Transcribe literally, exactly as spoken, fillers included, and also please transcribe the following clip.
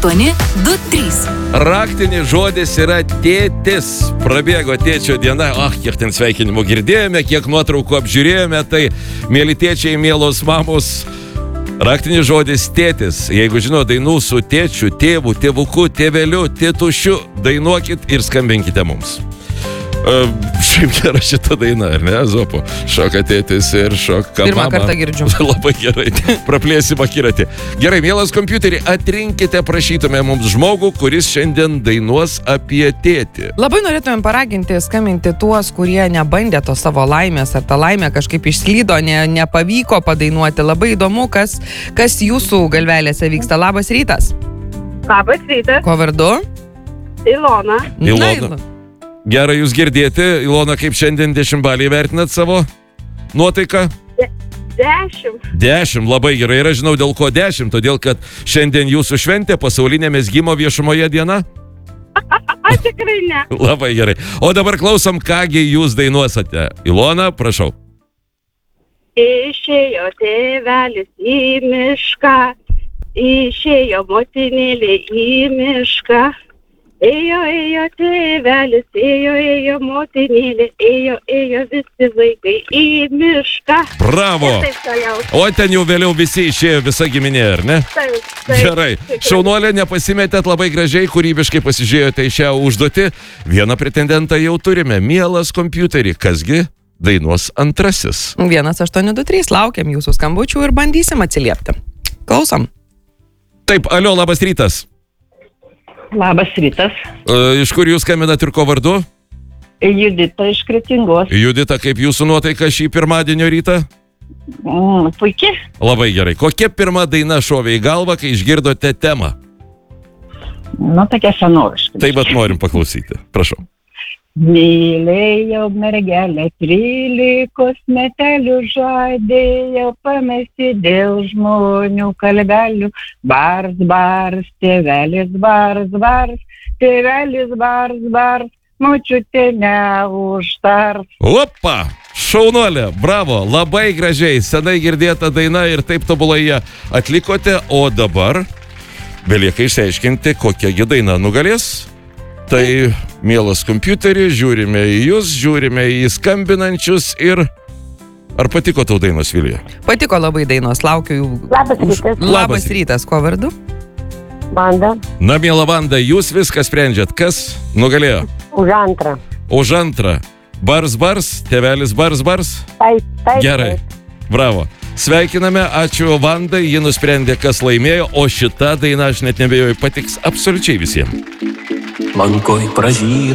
aštuoni du trys. Raktinis žodis yra tėtis. Prabėgo tėčio diena. Ah, kiek ten sveikinimų girdėjome, kiek nuotraukų apžiūrėjome. Tai, mėly tėčiai, mielos mamos, raktinis žodis tėtis. Jeigu žino dainų su tėčiu, tėvu, tėvuku, tėveliu, tėtušiu, dainuokit ir skambinkite mums. Uh, šiaip gera šita daina, ar ne, Zopo? Šoka tėtis ir šoka mama. Pirmą kartą girdžiu. Labai gerai, praplėsim akiratį. Gerai, mielas kompiuterį, atrinkite, prašytume mums žmogų, kuris šiandien dainuos apie tėtį. Labai norėtumėm paraginti, skambinti tuos, kurie nebandė to savo laimės, ar ta laimė kažkaip išslydo, ne, nepavyko padainuoti. Labai įdomu, kas, kas jūsų galvelėse vyksta. Labas rytas. Labas rytas. Ko vardu? Ilona. Ilona. Na, Ilona. Gera jūs girdėti. Ilona, kaip šiandien dešimtbalį vertinat savo nuotaiką? De- dešimt. Dešimt, labai gerai. Ir aš žinau, dėl ko dešimt. Todėl, kad šiandien jūsų šventė pasaulinė mezgimo viešumoje diena. Aš tikrai ne. Labai gerai. O dabar klausom, kągi jūs dainuosate. Ilona, prašau. Išėjo tėvelis į mišką, išėjo motinėlė į mišką. Ėjo, ėjo tėvelis, ėjo, ėjo motinėlė, ėjo, ėjo visi vaikai į mišką. Bravo! Ir taip toliau. O ten jau vėliau visi išėjo, visa giminė, ar ne? Taip, taip. Gerai. Šaunuolė, nepasimetėt, labai gražiai, kūrybiškai pasižiūrėjote į šią užduotį. Vieną pretendentą jau turime. Mielas kompiuterį, kasgi dainuos antrasis? vienas aštuoni du trys, laukiam jūsų skambučių ir bandysim atsiliepti. Klausom. Taip, alio, labas rytas. Labas rytas. E, iš kur jūs skambinat ir ko vardu? Judita iš Kretingos. Judita, kaip jūsų nuotaika šį pirmadienio rytą? Mm, puikiai. Labai gerai. Kokia pirma daina šovė į galvą, kai išgirdote temą? Nu, tokia senoviška. Taip pat norim paklausyti. Prašau. Mylėjau mergelę, trylikos metelių žadėjau pamesti dėl žmonių kalbelių. Bars, bars, tėvelis, bars, bars, tėvelis, bars, bars, močiutė neužtars. Opa! Šaunuolė, bravo, labai gražiai, senai girdėta daina ir taip tobulai ją atlikote, o dabar belieka išsiaiškinti, kokia gi daina nugalės. Tai, mielas kompiuterį, žiūrime į jūs, žiūrime į skambinančius ir... Ar patiko tau dainos, Vilija? Patiko labai dainos, laukiu jų. Labas rytas. Labas, Labas rytas, ko vardu? Banda. Na, miela Vanda, jūs viską sprendžiat. Kas nugalėjo? Už antrą. Už antrą. Bars, bars, tėvelis, bars, bars. Taip, taip. Gerai, bravo. Sveikiname, ačiū Vandai, ji nusprendė, kas laimėjo, o šita daina, aš net nebejoju, patiks absoliučiai visiems. Man koj pražyra